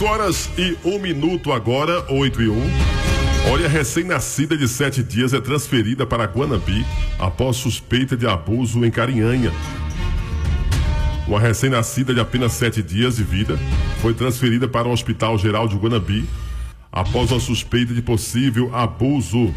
8h01 agora, 8h01. Olha, recém-nascida de 7 dias é transferida para Guanabi após suspeita de abuso em Carinhanha. Uma recém-nascida de apenas 7 dias de vida foi transferida para o Hospital Geral de Guanabi após uma suspeita de possível abuso.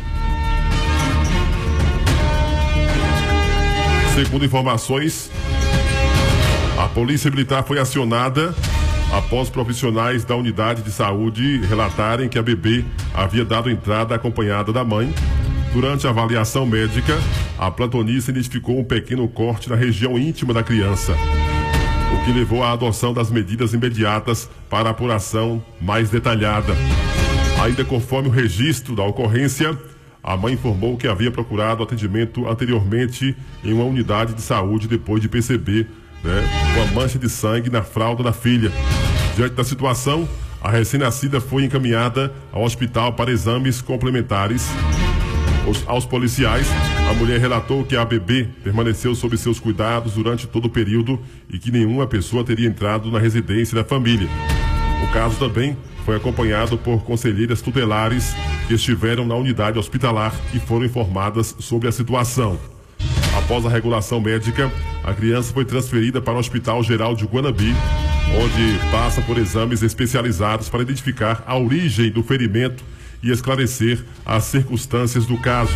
Segundo informações, a Polícia Militar foi acionada após profissionais da unidade de saúde relatarem que a bebê havia dado entrada acompanhada da mãe. Durante a avaliação médica, a plantonista identificou um pequeno corte na região íntima da criança, o que levou à adoção das medidas imediatas para a apuração mais detalhada. Ainda conforme o registro da ocorrência, a mãe informou que havia procurado atendimento anteriormente em uma unidade de saúde depois de perceber uma mancha de sangue na fralda da filha. Diante da situação, a recém-nascida foi encaminhada ao hospital para exames complementares. Aos policiais, a mulher relatou que a bebê permaneceu sob seus cuidados durante todo o período e que nenhuma pessoa teria entrado na residência da família. O caso também foi acompanhado por conselheiras tutelares que estiveram na unidade hospitalar e foram informadas sobre a situação. Após a regulação médica, a criança foi transferida para o Hospital Geral de Guanabi, onde passa por exames especializados para identificar a origem do ferimento e esclarecer as circunstâncias do caso.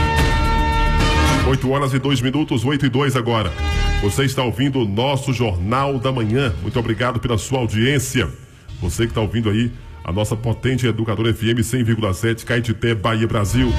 8h02, 8h02 agora. Você está ouvindo o nosso Jornal da Manhã. Muito obrigado pela sua audiência. Você que está ouvindo aí a nossa potente Educadora FM 100,7, Caetité, Bahia, Brasil.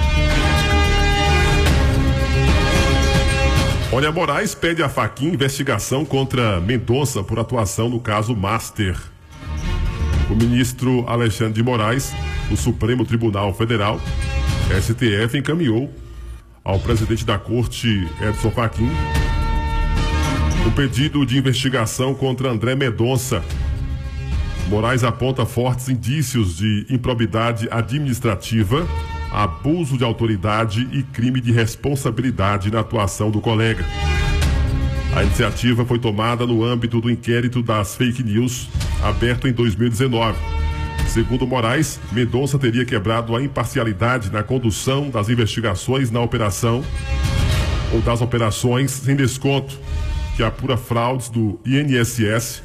Olha, Moraes pede a Fachin investigação contra Mendonça por atuação no caso Master. O ministro Alexandre de Moraes, do Supremo Tribunal Federal, STF, encaminhou ao presidente da Corte, Edson Fachin, um pedido de investigação contra André Mendonça. Moraes aponta fortes indícios de improbidade administrativa, abuso de autoridade e crime de responsabilidade na atuação do colega. A iniciativa foi tomada no âmbito do inquérito das fake news, aberto em 2019. Segundo Moraes, Mendonça teria quebrado a imparcialidade na condução das investigações na operação ou das operações sem desconto, que apura fraudes do INSS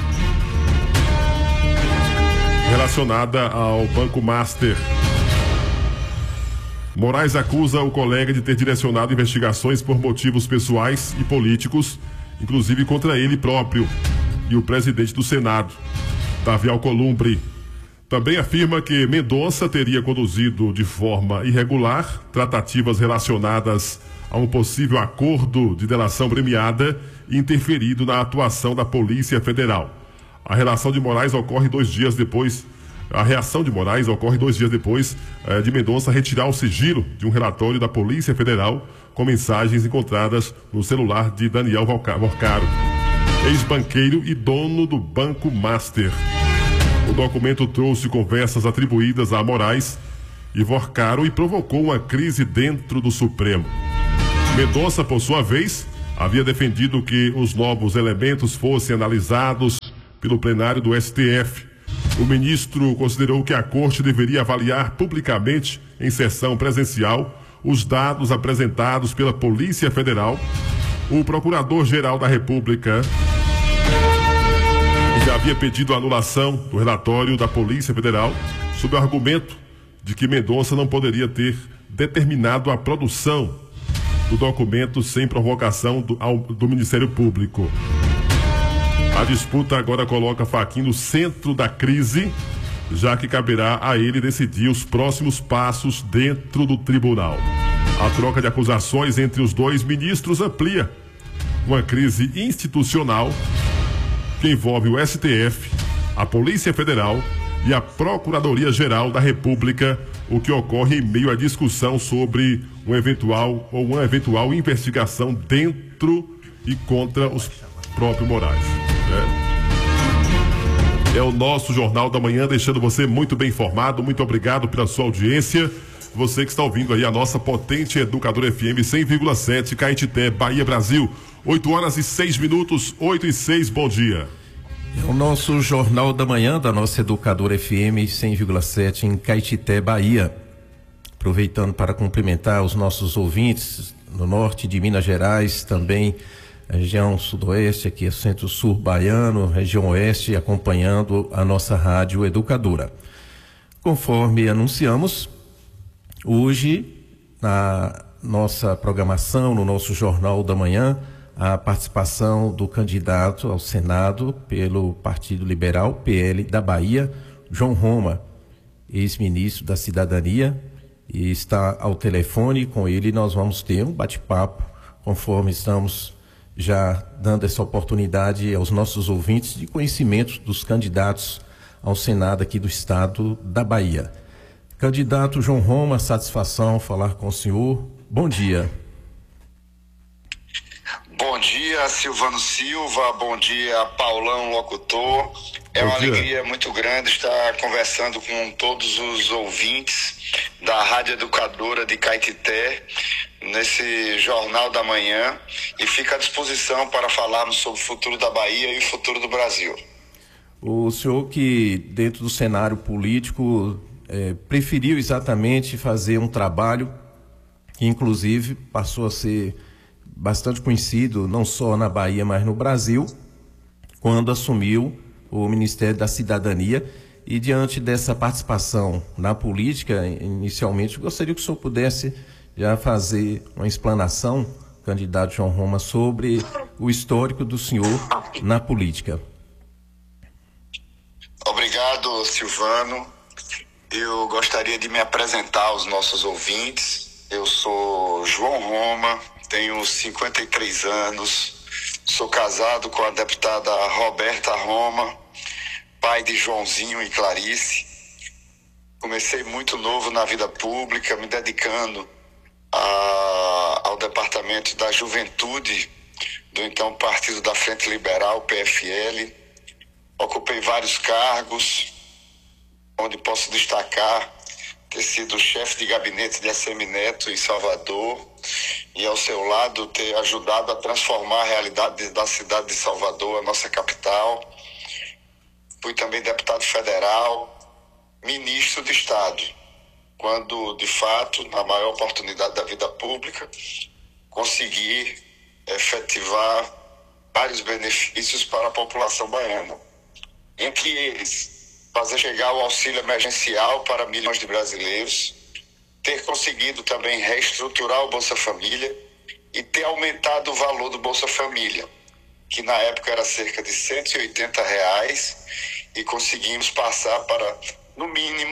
relacionada ao Banco Master. Moraes acusa o colega de ter direcionado investigações por motivos pessoais e políticos, inclusive contra ele próprio e o presidente do Senado, Davi Alcolumbre. Também afirma que Mendonça teria conduzido de forma irregular tratativas relacionadas a um possível acordo de delação premiada e interferido na atuação da Polícia Federal. A reação de Moraes ocorre 2 dias depois de Mendonça retirar o sigilo de um relatório da Polícia Federal com mensagens encontradas no celular de Daniel Vorcaro, ex-banqueiro e dono do Banco Master. O documento trouxe conversas atribuídas a Moraes e Vorcaro e provocou uma crise dentro do Supremo. Mendonça, por sua vez, havia defendido que os novos elementos fossem analisados pelo plenário do STF. O ministro considerou que a Corte deveria avaliar publicamente, em sessão presencial, os dados apresentados pela Polícia Federal. O Procurador-Geral da República já havia pedido a anulação do relatório da Polícia Federal sob o argumento de que Mendonça não poderia ter determinado a produção do documento sem provocação do Ministério Público. A disputa agora coloca Fachin no centro da crise, já que caberá a ele decidir os próximos passos dentro do tribunal. A troca de acusações entre os dois ministros amplia uma crise institucional que envolve o STF, a Polícia Federal e a Procuradoria-Geral da República, o que ocorre em meio à discussão sobre uma eventual investigação dentro e contra os próprios Moraes. É o nosso Jornal da Manhã, deixando você muito bem informado. Muito obrigado pela sua audiência. Você que está ouvindo aí a nossa potente Educadora FM 100,7, Caetité, Bahia, Brasil. 8h06, 8h06, bom dia. O nosso Jornal da Manhã da nossa Educadora FM 100,7 em Caetité, Bahia. Aproveitando para cumprimentar os nossos ouvintes no norte de Minas Gerais, também a região sudoeste, aqui é centro-sul baiano, região oeste, acompanhando a nossa rádio educadora. Conforme anunciamos, hoje na nossa programação, no nosso Jornal da Manhã, a participação do candidato ao Senado pelo Partido Liberal, PL da Bahia, João Roma, ex-ministro da Cidadania, e está ao telefone. Com ele nós vamos ter um bate-papo, conforme estamos já dando essa oportunidade aos nossos ouvintes de conhecimento dos candidatos ao Senado aqui do estado da Bahia. Candidato João Roma, satisfação falar com o senhor. Bom dia. Bom dia, Silvano Silva. Bom dia, Paulão Locutor. É uma alegria muito grande estar conversando com todos os ouvintes da Rádio Educadora de Caetité nesse Jornal da Manhã, e fica à disposição para falarmos sobre o futuro da Bahia e o futuro do Brasil. O senhor que dentro do cenário político preferiu exatamente fazer um trabalho que inclusive passou a ser bastante conhecido, não só na Bahia, mas no Brasil, quando assumiu o Ministério da Cidadania. E diante dessa participação na política, inicialmente, gostaria que o senhor pudesse já fazer uma explanação, candidato João Roma, sobre o histórico do senhor na política. Obrigado, Silvano. Eu gostaria de me apresentar aos nossos ouvintes. Eu sou João Roma, tenho 53 anos, sou casado com a deputada Roberta Roma, pai de Joãozinho e Clarice. Comecei muito novo na vida pública, me dedicando ao departamento da juventude do então Partido da Frente Liberal, PFL. Ocupei vários cargos, onde posso destacar ter sido chefe de gabinete de ACM Neto em Salvador, e ao seu lado ter ajudado a transformar a realidade da cidade de Salvador, a nossa capital. Fui também deputado federal, ministro de Estado, quando, de fato, na maior oportunidade da vida pública, consegui efetivar vários benefícios para a população baiana. Entre eles, fazer chegar o auxílio emergencial para milhões de brasileiros, ter conseguido também reestruturar o Bolsa Família e ter aumentado o valor do Bolsa Família, que na época era cerca de R$180, e conseguimos passar para, no mínimo,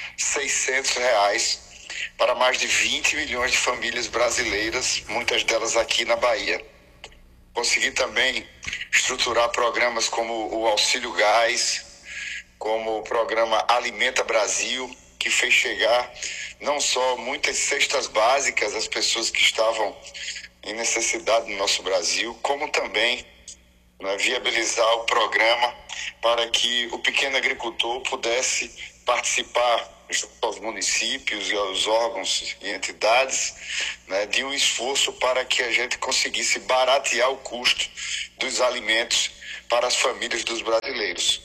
R$600 para mais de 20 milhões de famílias brasileiras, muitas delas aqui na Bahia. Consegui também estruturar programas como o Auxílio Gás, como o programa Alimenta Brasil, que fez chegar não só muitas cestas básicas às pessoas que estavam em necessidade no nosso Brasil, como também viabilizar o programa para que o pequeno agricultor pudesse participar aos municípios e aos órgãos e entidades, de um esforço para que a gente conseguisse baratear o custo dos alimentos para as famílias dos brasileiros.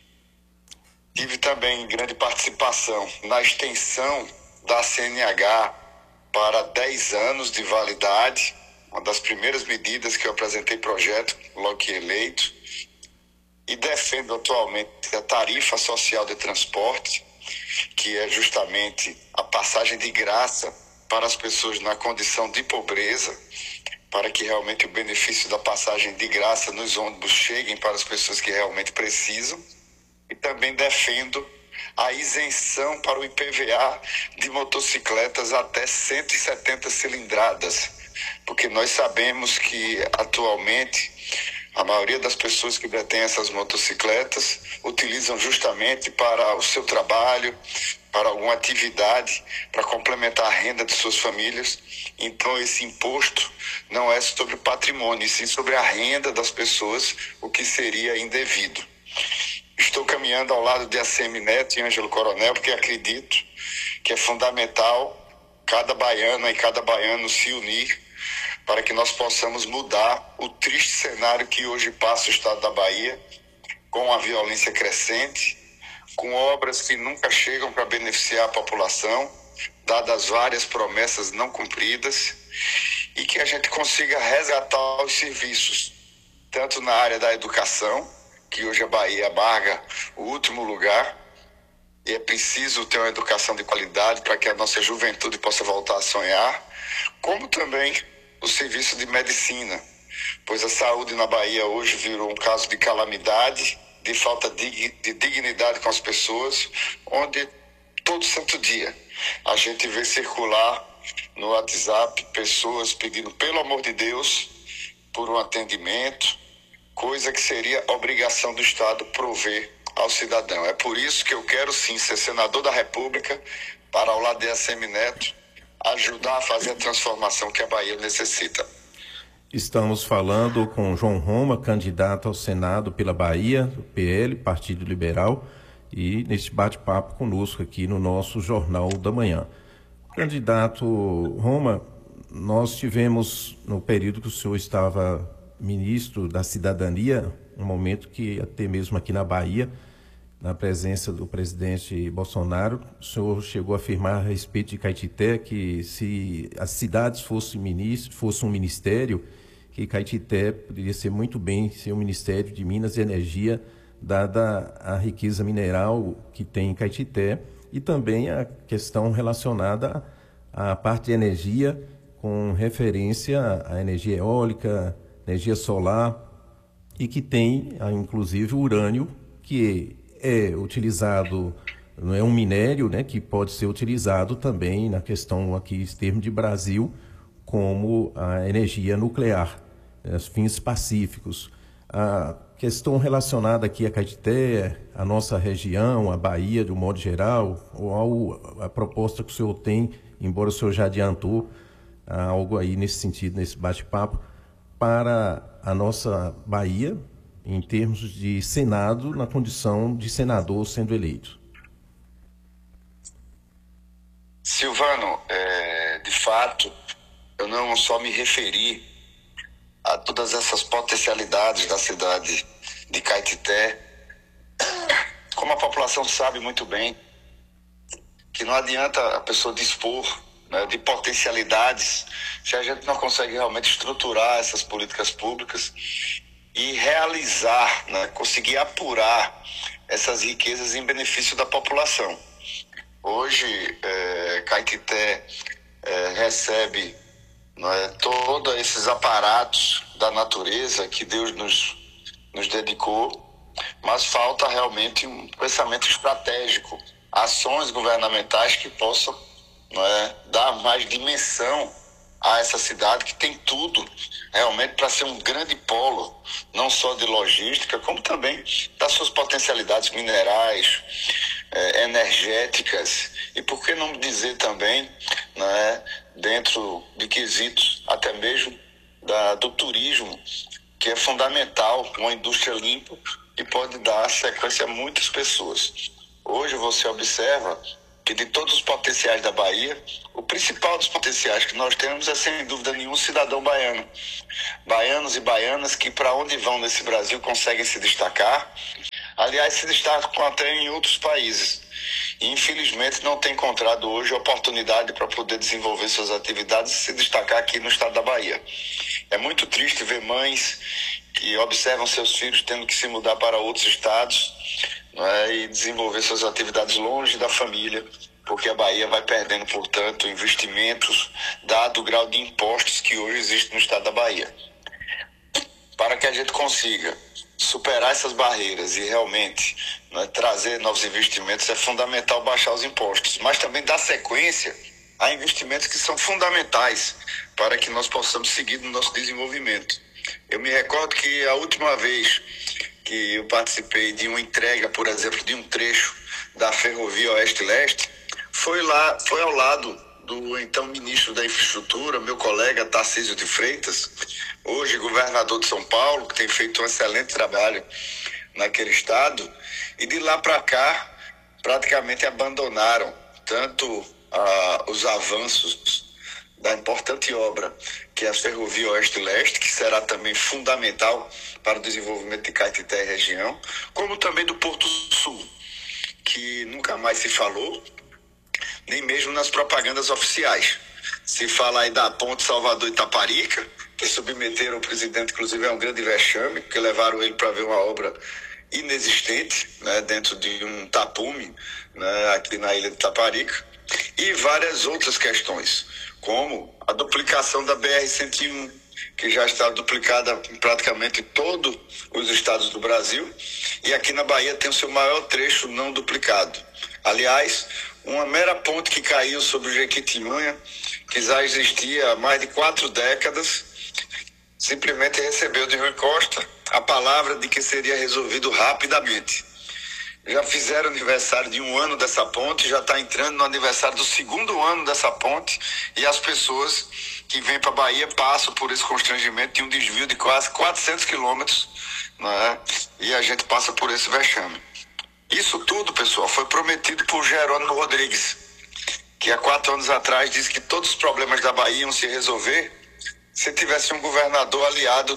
Tive também grande participação na extensão da CNH para 10 anos de validade, uma das primeiras medidas que eu apresentei projeto logo que eleito, e defendo atualmente a tarifa social de transporte, que é justamente a passagem de graça para as pessoas na condição de pobreza, para que realmente o benefício da passagem de graça nos ônibus cheguem para as pessoas que realmente precisam. E também defendo a isenção para o IPVA de motocicletas até 170 cilindradas, porque nós sabemos que atualmente a maioria das pessoas que detêm essas motocicletas utilizam justamente para o seu trabalho, para alguma atividade, para complementar a renda de suas famílias. Então esse imposto não é sobre o patrimônio, e sim sobre a renda das pessoas, o que seria indevido. Estou caminhando ao lado de ACM Neto e Ângelo Coronel, porque acredito que é fundamental cada baiana e cada baiano se unir para que nós possamos mudar o triste cenário que hoje passa o estado da Bahia, com a violência crescente, com obras que nunca chegam para beneficiar a população, dadas várias promessas não cumpridas, e que a gente consiga resgatar os serviços, tanto na área da educação, que hoje a Bahia amarga o último lugar, e é preciso ter uma educação de qualidade para que a nossa juventude possa voltar a sonhar, como também o serviço de medicina, pois a saúde na Bahia hoje virou um caso de calamidade, de falta de dignidade com as pessoas, onde todo santo dia a gente vê circular no WhatsApp pessoas pedindo, pelo amor de Deus, por um atendimento, coisa que seria obrigação do Estado prover ao cidadão. É por isso que eu quero sim ser senador da República para, ao lado de ACM Neto, ajudar a fazer a transformação que a Bahia necessita. Estamos falando com João Roma, candidato ao Senado pela Bahia, do PL, Partido Liberal, e neste bate-papo conosco aqui no nosso Jornal da Manhã. Candidato Roma, nós tivemos, no período que o senhor estava ministro da Cidadania, um momento que até mesmo aqui na Bahia, na presença do presidente Bolsonaro, o senhor chegou a afirmar a respeito de Caetité que se as cidades fossem um ministério, que Caetité poderia ser muito bem ser um Ministério de Minas e Energia, dada a riqueza mineral que tem em Caetité, e também a questão relacionada à parte de energia, com referência à energia eólica, energia solar, e que tem, inclusive, o urânio, que é utilizado, não é um minério, né, que pode ser utilizado também na questão aqui, em termos de Brasil, como a energia nuclear, fins pacíficos. A questão relacionada aqui a Caetité, a nossa região, a Bahia, de um modo geral, ou a proposta que o senhor tem, embora o senhor já adiantou algo aí nesse sentido, nesse bate-papo, para a nossa Bahia, em termos de Senado, na condição de senador sendo eleito? Silvano, de fato, eu não só me referi a todas essas potencialidades da cidade de Caetité, como a população sabe muito bem, que não adianta a pessoa dispor, né, de potencialidades se a gente não consegue realmente estruturar essas políticas públicas e realizar, né, conseguir apurar essas riquezas em benefício da população. Hoje, Caetité recebe, né, todos esses aparatos da natureza que Deus nos dedicou, mas falta realmente um pensamento estratégico, ações governamentais que possam, né, dar mais dimensão a essa cidade que tem tudo realmente para ser um grande polo, não só de logística, como também das suas potencialidades minerais, energéticas, e por que não dizer também, né, dentro de quesitos até mesmo do turismo, que é fundamental, uma indústria limpa e pode dar sequência a muitas pessoas. Hoje você observa que de todos os potenciais da Bahia, o principal dos potenciais que nós temos é, sem dúvida nenhuma, o cidadão baiano. Baianos e baianas que, para onde vão nesse Brasil, conseguem se destacar. Aliás, se destacam até em outros países. E, infelizmente, não tem encontrado hoje oportunidade para poder desenvolver suas atividades e se destacar aqui no estado da Bahia. É muito triste ver mães que observam seus filhos tendo que se mudar para outros estados, né, e desenvolver suas atividades longe da família, porque a Bahia vai perdendo, portanto, investimentos, dado o grau de impostos que hoje existe no estado da Bahia. Para que a gente consiga superar essas barreiras e realmente, né, trazer novos investimentos, é fundamental baixar os impostos, mas também dar sequência a investimentos que são fundamentais para que nós possamos seguir no nosso desenvolvimento. Eu me recordo que a última vez que eu participei de uma entrega, por exemplo, de um trecho da ferrovia Oeste-Leste, foi ao lado do então ministro da Infraestrutura, meu colega Tarcísio de Freitas, hoje governador de São Paulo, que tem feito um excelente trabalho naquele estado, e de lá para cá praticamente abandonaram tanto os avanços da importante obra que é a Ferrovia Oeste-Leste, que será também fundamental para o desenvolvimento de Caetité e região, como também do Porto Sul, que nunca mais se falou, nem mesmo nas propagandas oficiais. Se fala aí da ponte Salvador-Itaparica, que submeteram o presidente, inclusive é um grande vexame, porque levaram ele para ver uma obra inexistente, né, dentro de um tapume, né, aqui na ilha de Itaparica, e várias outras questões, como a duplicação da BR-101, que já está duplicada em praticamente todos os estados do Brasil, e aqui na Bahia tem o seu maior trecho não duplicado. Aliás, uma mera ponte que caiu sobre o Jequitinhonha, que já existia há mais de 4 décadas, simplesmente recebeu de Rui Costa a palavra de que seria resolvido rapidamente. Já fizeram aniversário de 1 ano dessa ponte, já está entrando no aniversário do 2º ano dessa ponte, e as pessoas que vêm para a Bahia passam por esse constrangimento de um desvio de quase 400 quilômetros, né? E a gente passa por esse vexame. Isso tudo, pessoal, foi prometido por Jerônimo Rodrigues, que há 4 anos atrás disse que todos os problemas da Bahia iam se resolver se tivesse um governador aliado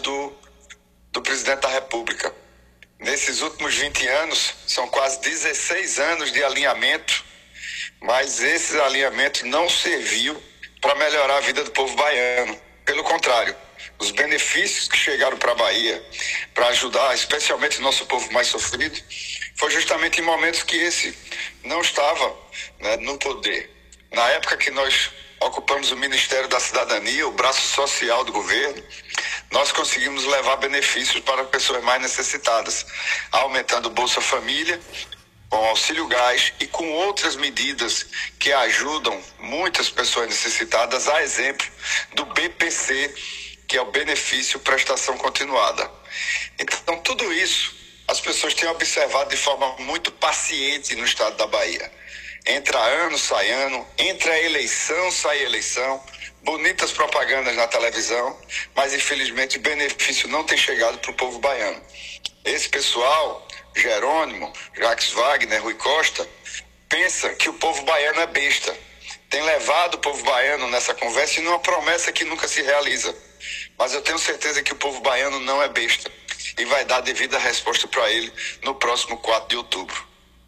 do presidente da República. Nesses últimos 20 anos, são quase 16 anos de alinhamento, mas esse alinhamento não serviu para melhorar a vida do povo baiano. Pelo contrário, os benefícios que chegaram para a Bahia, para ajudar especialmente o nosso povo mais sofrido, foi justamente em momentos que esse não estava, né, no poder. Na época que nós ocupamos o Ministério da Cidadania, o braço social do governo, nós conseguimos levar benefícios para pessoas mais necessitadas, aumentando o Bolsa Família, com auxílio gás e com outras medidas que ajudam muitas pessoas necessitadas, a exemplo do BPC, que é o Benefício Prestação Continuada. Então, tudo isso as pessoas têm observado de forma muito paciente no estado da Bahia. Entra ano, sai ano, entra eleição, sai eleição, bonitas propagandas na televisão, mas infelizmente o benefício não tem chegado para o povo baiano. Esse pessoal, Jerônimo, Jacques Wagner, Rui Costa, pensa que o povo baiano é besta. Tem levado o povo baiano nessa conversa e numa promessa que nunca se realiza. Mas eu tenho certeza que o povo baiano não é besta e vai dar a devida resposta para ele no próximo 4 de outubro.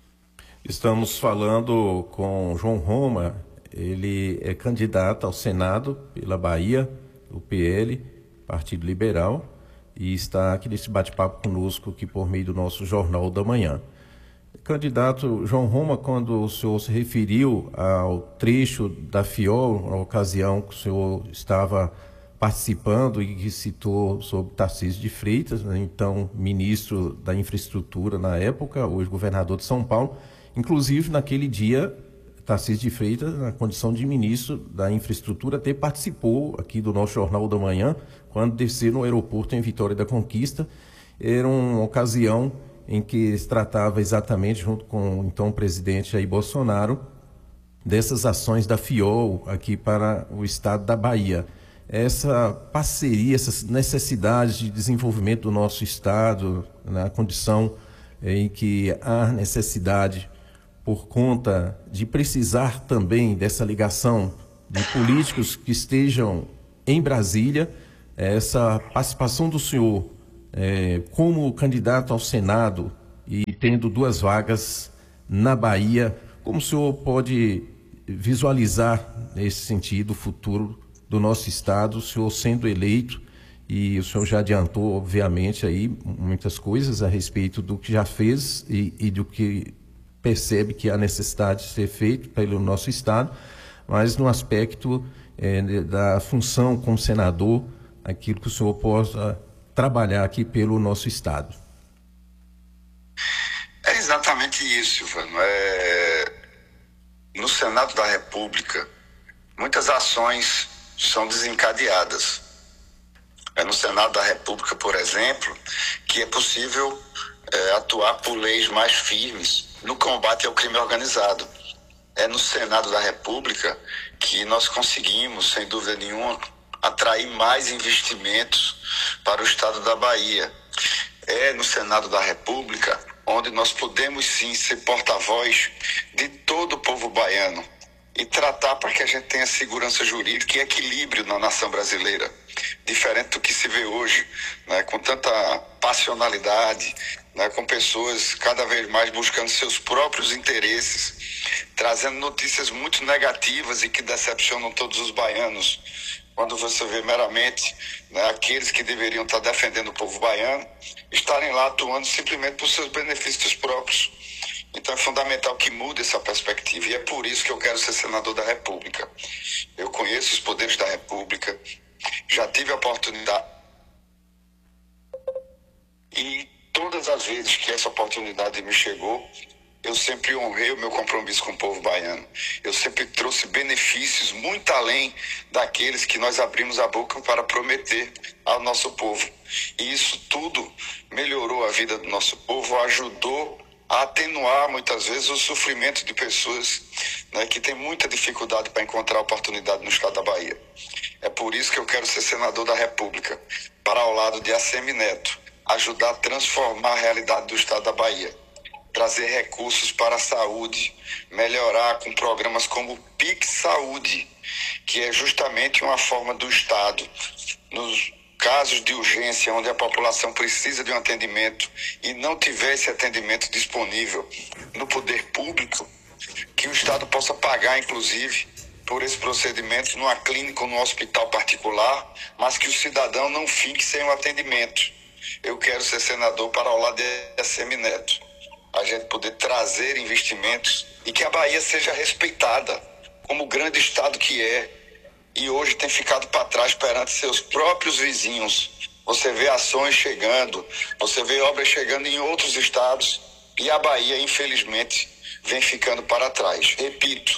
Estamos falando com João Roma, ele é candidato ao Senado pela Bahia, do PL, Partido Liberal, e está aqui nesse bate-papo conosco aqui por meio do nosso Jornal da Manhã. Candidato João Roma, quando o senhor se referiu ao trecho da FIOL, na ocasião que o senhor estava participando e que citou sobre Tarcísio de Freitas, né, então ministro da Infraestrutura na época, hoje governador de São Paulo, inclusive naquele dia, Tarcísio de Freitas, na condição de ministro da Infraestrutura, até participou aqui do nosso Jornal da Manhã, quando desceu no aeroporto em Vitória da Conquista. Era uma ocasião em que se tratava exatamente, junto com então o presidente Jair Bolsonaro, dessas ações da FIOL aqui para o estado da Bahia. Essa parceria, essas necessidades de desenvolvimento do nosso estado, na condição em que há necessidade, por conta de precisar também dessa ligação de políticos que estejam em Brasília, essa participação do senhor como candidato ao Senado e tendo 2 vagas na Bahia, como o senhor pode visualizar nesse sentido o futuro do nosso estado, o senhor sendo eleito, e o senhor já adiantou, obviamente, aí muitas coisas a respeito do que já fez e do que percebe que há necessidade de ser feito pelo nosso estado, mas no aspecto da função como senador, aquilo que o senhor possa trabalhar aqui pelo nosso estado. É exatamente isso, Silvano. No Senado da República, muitas ações são desencadeadas. No Senado da República, por exemplo, que é possível atuar por leis mais firmes no combate ao crime organizado. É no Senado da República que nós conseguimos, sem dúvida nenhuma, atrair mais investimentos para o estado da Bahia. É no Senado da República onde nós podemos sim ser porta-voz de todo o povo baiano e tratar para que a gente tenha segurança jurídica e equilíbrio na nação brasileira. diferente do que se vê hoje, né, com tanta passionalidade, né, com pessoas cada vez mais buscando seus próprios interesses, trazendo notícias muito negativas e que decepcionam todos os baianos. Quando você vê meramente, né, aqueles que deveriam estar defendendo o povo baiano estarem lá atuando simplesmente por seus benefícios próprios. Então é fundamental que mude essa perspectiva, e é por isso que eu quero ser senador da República. Eu conheço os poderes da República, já tive a oportunidade, e todas as vezes que essa oportunidade me chegou, eu sempre honrei o meu compromisso com o povo baiano. Eu sempre trouxe benefícios muito além daqueles que nós abrimos a boca para prometer ao nosso povo. E isso tudo melhorou a vida do nosso povo, ajudou a atenuar muitas vezes o sofrimento de pessoas, né, que têm muita dificuldade para encontrar oportunidade no estado da Bahia. É por isso que eu quero ser senador da República, para ao lado de ACM Neto, ajudar a transformar a realidade do estado da Bahia, trazer recursos para a saúde, melhorar com programas como o PIX Saúde, que é justamente uma forma do Estado, nos casos de urgência, onde a população precisa de um atendimento e não tiver esse atendimento disponível no poder público, que o Estado possa pagar, inclusive, por esse procedimento numa clínica ou num hospital particular, mas que o cidadão não fique sem o atendimento. Eu quero ser senador para ao lado de ACM Neto, a gente poder trazer investimentos e que a Bahia seja respeitada como o grande estado que é, e hoje tem ficado para trás perante seus próprios vizinhos. Você vê ações chegando, você vê obras chegando em outros estados, e a Bahia, infelizmente, vem ficando para trás. Repito,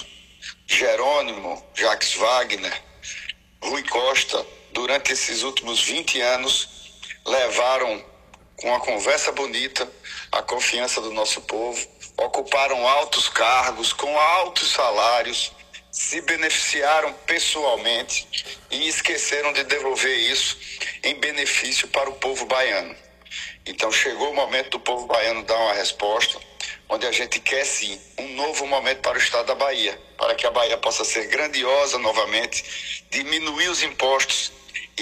Jerônimo, Jacques Wagner, Rui Costa, durante esses últimos 20 anos, levaram com uma conversa bonita a confiança do nosso povo, ocuparam altos cargos, com altos salários, se beneficiaram pessoalmente e esqueceram de devolver isso em benefício para o povo baiano. Então chegou o momento do povo baiano dar uma resposta, onde a gente quer sim um novo momento para o estado da Bahia, para que a Bahia possa ser grandiosa novamente, diminuir os impostos e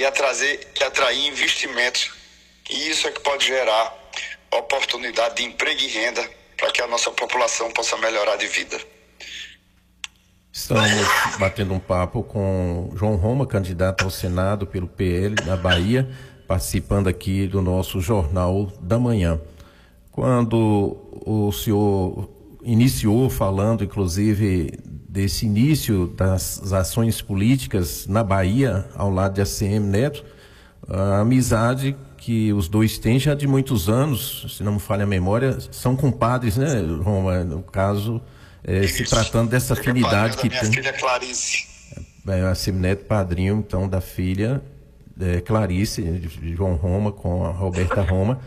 atrair investimentos. E isso é que pode gerar oportunidade de emprego e renda para que a nossa população possa melhorar de vida. Estamos batendo um papo com João Roma, candidato ao Senado pelo PL da Bahia, participando aqui do nosso Jornal da Manhã. Quando o senhor iniciou falando, inclusive, desse início das ações políticas na Bahia, ao lado de ACM Neto, a amizade que os dois têm já de muitos anos, se não me falha a memória, são compadres, né, Roma? No caso, se tratando dessa afinidade que tem. Minha filha Clarice. ACM Neto, padrinho, então, da filha Clarice, de João Roma, com a Roberta Roma.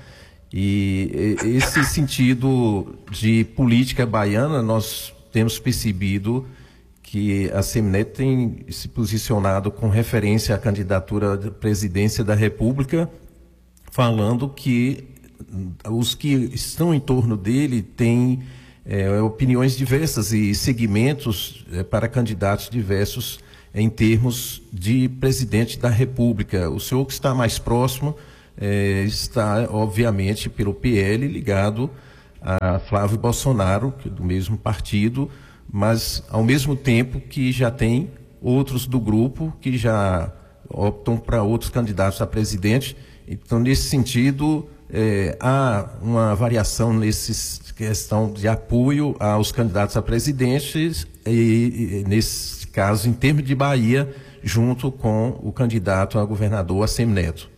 E esse sentido de política baiana, nós temos percebido que a ACM Neto tem se posicionado com referência à candidatura à presidência da República, falando que os que estão em torno dele têm opiniões diversas e segmentos para candidatos diversos em termos de presidente da República. O senhor que está mais próximo está, obviamente, pelo PL ligado a Flávio Bolsonaro, que é do mesmo partido, mas ao mesmo tempo que já tem outros do grupo que já optam para outros candidatos a presidente. Então, nesse sentido, há uma variação nessa questão de apoio aos candidatos a presidentes e nesse caso, em termos de Bahia, junto com o candidato a governador, ACM Neto.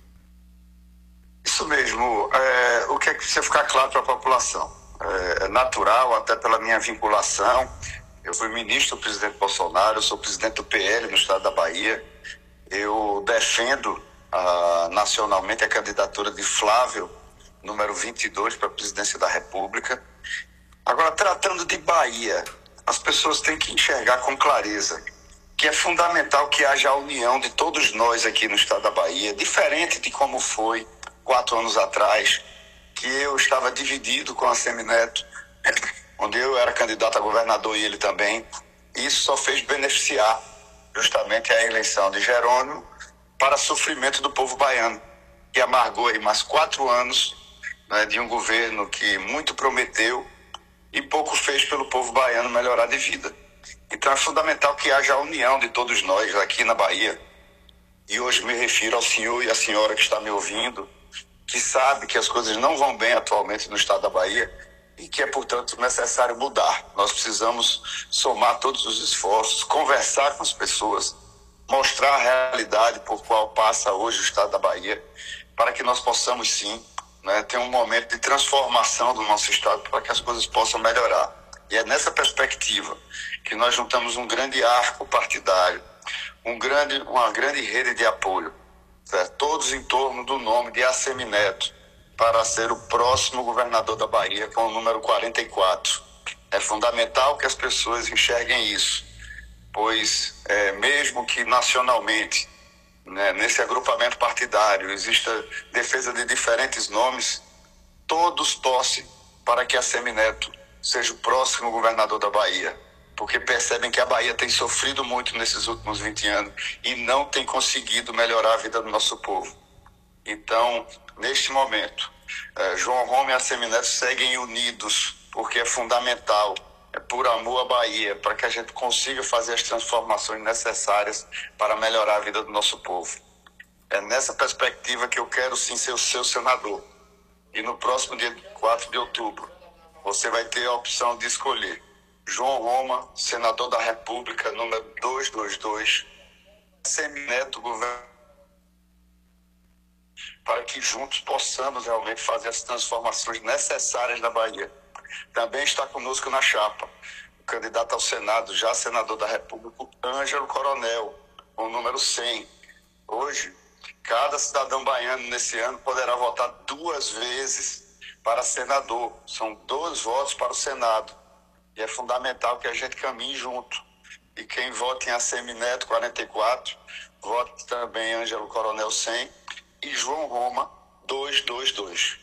Isso mesmo. O que é que precisa ficar claro para a população? É natural, até pela minha vinculação. Eu fui ministro do presidente Bolsonaro, eu sou presidente do PL no estado da Bahia. Eu defendo nacionalmente a candidatura de Flávio, número 22, para a presidência da República. Agora, tratando de Bahia, as pessoas têm que enxergar com clareza que é fundamental que haja a união de todos nós aqui no estado da Bahia, diferente de como foi 4 anos atrás, que eu estava dividido com a ACM Neto, onde eu era candidato a governador e ele também. Isso só fez beneficiar justamente a eleição de Jerônimo para sofrimento do povo baiano, que amargou aí mais 4 anos, né, de um governo que muito prometeu e pouco fez pelo povo baiano melhorar de vida. Então é fundamental que haja a união de todos nós aqui na Bahia. E hoje me refiro ao senhor e à senhora que está me ouvindo, que sabe que as coisas não vão bem atualmente no estado da Bahia e que é, portanto, necessário mudar. Nós precisamos somar todos os esforços, conversar com as pessoas, mostrar a realidade por qual passa hoje o estado da Bahia, para que nós possamos, sim, né, ter um momento de transformação do nosso estado para que as coisas possam melhorar. E é nessa perspectiva que nós juntamos um grande arco partidário, uma grande rede de apoio, certo? Todos em torno do nome de Assemineto, para ser o próximo governador da Bahia com o número 44. É fundamental que as pessoas enxerguem isso, pois mesmo que nacionalmente, né, nesse agrupamento partidário, exista defesa de diferentes nomes, todos torcem para que Assemineto seja o próximo governador da Bahia, porque percebem que a Bahia tem sofrido muito nesses últimos 20 anos e não tem conseguido melhorar a vida do nosso povo. Então, neste momento, João Roma e Assemineto seguem unidos, porque é fundamental, é por amor à Bahia, para que a gente consiga fazer as transformações necessárias para melhorar a vida do nosso povo. É nessa perspectiva que eu quero sim ser o seu senador. E no próximo dia 4 de outubro, você vai ter a opção de escolher João Roma, senador da República, número 222, Assemineto, governador, para que juntos possamos realmente fazer as transformações necessárias na Bahia. Também está conosco na chapa o candidato ao Senado, já senador da República, Ângelo Coronel, com o número 100. Hoje, cada cidadão baiano nesse ano poderá votar 2 vezes para senador. São 2 votos para o Senado. E é fundamental que a gente caminhe junto. E quem vota em Assemineto 44, vote também Ângelo Coronel 100 e João Roma 222.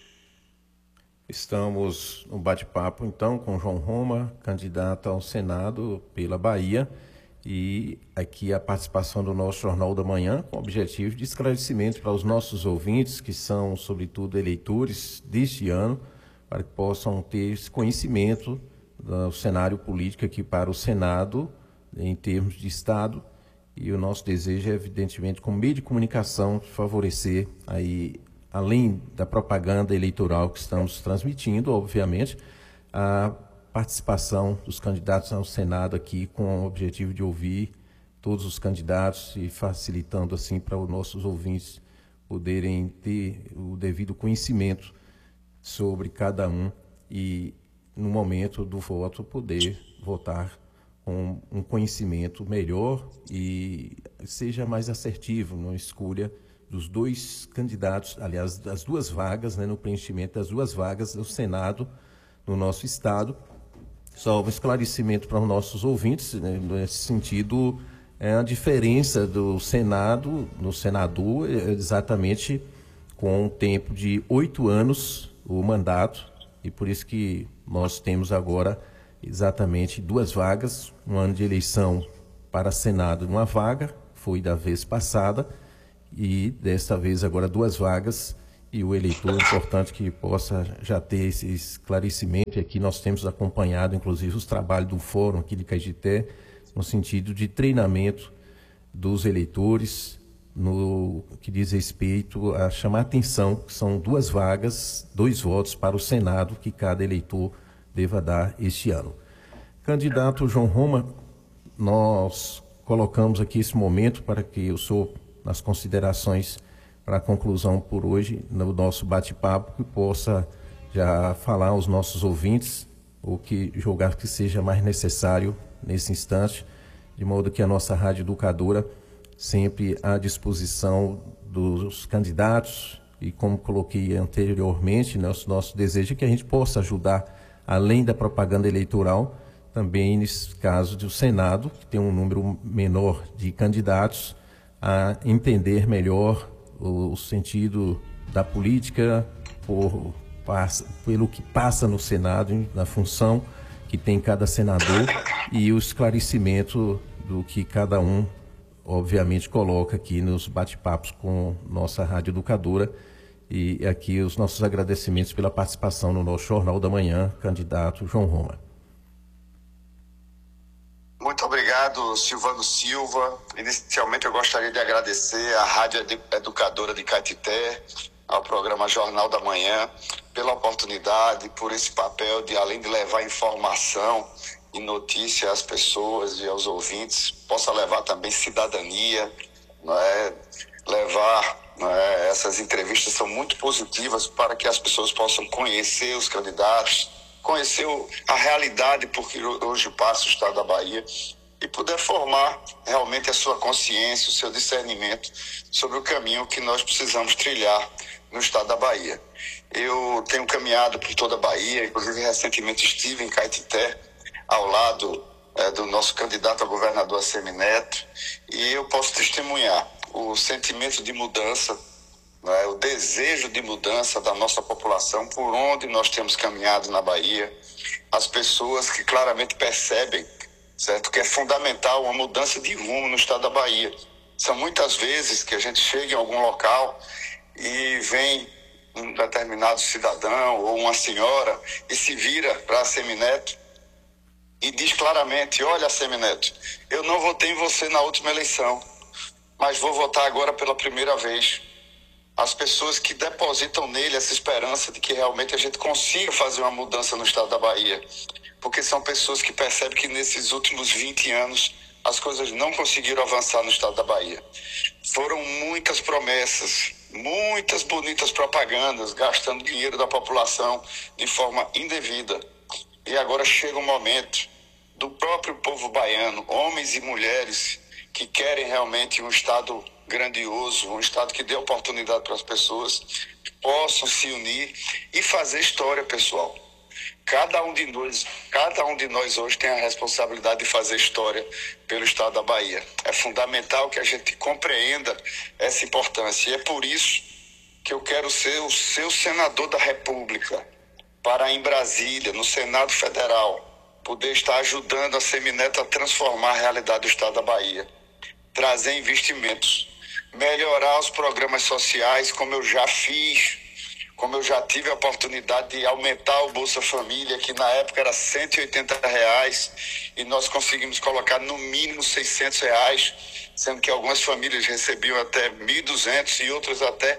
Estamos no bate-papo, então, com João Roma, candidato ao Senado pela Bahia, e aqui a participação do nosso Jornal da Manhã, com o objetivo de esclarecimento para os nossos ouvintes, que são, sobretudo, eleitores deste ano, para que possam ter esse conhecimento do cenário político aqui para o Senado, em termos de Estado, e o nosso desejo é, evidentemente, como meio de comunicação, favorecer aí, além da propaganda eleitoral que estamos transmitindo, obviamente, a participação dos candidatos ao Senado aqui com o objetivo de ouvir todos os candidatos e facilitando assim para os nossos ouvintes poderem ter o devido conhecimento sobre cada um e no momento do voto poder votar com um conhecimento melhor e seja mais assertivo na escolha dos 2 candidatos, aliás, das 2 vagas, né, no preenchimento das 2 vagas do Senado no nosso estado. Só um esclarecimento para os nossos ouvintes, né, nesse sentido, a diferença do Senado, no senador, exatamente com um tempo de 8 anos o mandato, e por isso que nós temos agora exatamente 2 vagas, um ano de eleição para Senado, uma vaga, foi da vez passada, e desta vez agora 2 vagas, e o eleitor, importante que possa já ter esse esclarecimento, e aqui nós temos acompanhado, inclusive, os trabalhos do fórum aqui de Caetité, no sentido de treinamento dos eleitores, no que diz respeito a chamar a atenção, que são 2 vagas, 2 votos para o Senado, que cada eleitor deva dar este ano. Candidato João Roma, nós colocamos aqui esse momento para que o senhor, nas considerações para a conclusão por hoje, no nosso bate-papo, que possa já falar aos nossos ouvintes o que julgar que seja mais necessário nesse instante, de modo que a nossa Rádio Educadora, sempre à disposição dos candidatos, e como coloquei anteriormente, nosso desejo é que a gente possa ajudar, além da propaganda eleitoral, também nesse caso do Senado, que tem um número menor de candidatos, a entender melhor o sentido da política pelo que passa no Senado, na função que tem cada senador e o esclarecimento do que cada um obviamente, coloca aqui nos bate-papos com nossa Rádio Educadora. E aqui os nossos agradecimentos pela participação no nosso Jornal da Manhã, candidato João Roma. Muito obrigado, Silvano Silva. Inicialmente eu gostaria de agradecer à Rádio Educadora de Caetité, ao programa Jornal da Manhã, pela oportunidade, por esse papel de, além de levar informação e notícia às pessoas e aos ouvintes, possa levar também cidadania, não é? Essas entrevistas são muito positivas para que as pessoas possam conhecer os candidatos, conhecer a realidade por que hoje passa o estado da Bahia e poder formar realmente a sua consciência, o seu discernimento sobre o caminho que nós precisamos trilhar no estado da Bahia. Eu tenho caminhado por toda a Bahia, inclusive recentemente estive em Caetité, ao lado do nosso candidato a governador Assemineto, e eu posso testemunhar o sentimento de mudança, né, o desejo de mudança da nossa população, por onde nós temos caminhado na Bahia, as pessoas que claramente percebem, certo, que é fundamental uma mudança de rumo no estado da Bahia. São muitas vezes que a gente chega em algum local e vem um determinado cidadão ou uma senhora e se vira para a Assemineto e diz claramente: olha, Assemineto, eu não votei em você na última eleição, mas vou votar agora pela primeira vez. As pessoas que depositam nele essa esperança de que realmente a gente consiga fazer uma mudança no estado da Bahia, porque são pessoas que percebem que nesses últimos 20 anos as coisas não conseguiram avançar no estado da Bahia. Foram muitas promessas, muitas bonitas propagandas, gastando dinheiro da população de forma indevida. E agora chega um momento do próprio povo baiano, homens e mulheres, que querem realmente um estado grandioso, um estado que dê oportunidade para as pessoas que possam se unir e fazer história, pessoal. Cada um de nós hoje tem a responsabilidade de fazer história pelo estado da Bahia. É fundamental que a gente compreenda essa importância. E é por isso que eu quero ser o seu senador da República, para em Brasília, no Senado Federal, poder estar ajudando a Assemineto a transformar a realidade do estado da Bahia. Trazer investimentos, melhorar os programas sociais, como eu já fiz, como eu já tive a oportunidade de aumentar o Bolsa Família, que na época era R$180, e nós conseguimos colocar no mínimo R$600, sendo que algumas famílias recebiam até R$1.200 e outras até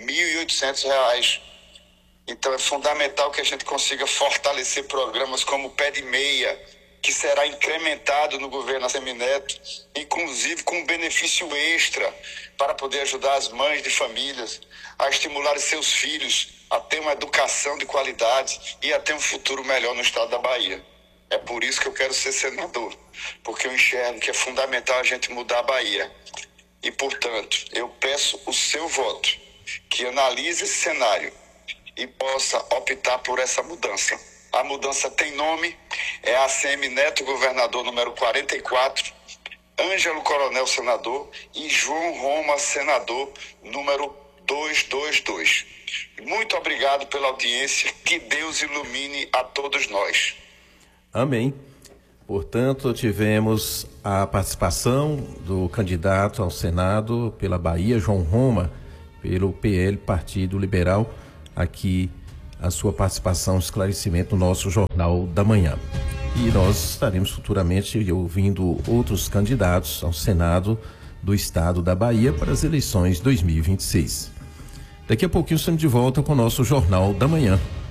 R$1.800. Então é fundamental que a gente consiga fortalecer programas como o Pé de Meia, que será incrementado no governo Assemineto, inclusive com um benefício extra para poder ajudar as mães de famílias a estimular seus filhos a ter uma educação de qualidade e a ter um futuro melhor no estado da Bahia. É por isso que eu quero ser senador, porque eu enxergo que é fundamental a gente mudar a Bahia. E, portanto, eu peço o seu voto, que analise esse cenário e possa optar por essa mudança. A mudança tem nome, é Assemineto, governador número 44, Ângelo Coronel, senador, e João Roma, senador número 222. Muito obrigado pela audiência, que Deus ilumine a todos nós. Amém. Portanto, tivemos a participação do candidato ao Senado pela Bahia, João Roma, pelo PL, Partido Liberal, aqui a sua participação, esclarecimento no nosso Jornal da Manhã. E nós estaremos futuramente ouvindo outros candidatos ao Senado do Estado da Bahia para as eleições 2026. Daqui a pouquinho estamos de volta com o nosso Jornal da Manhã.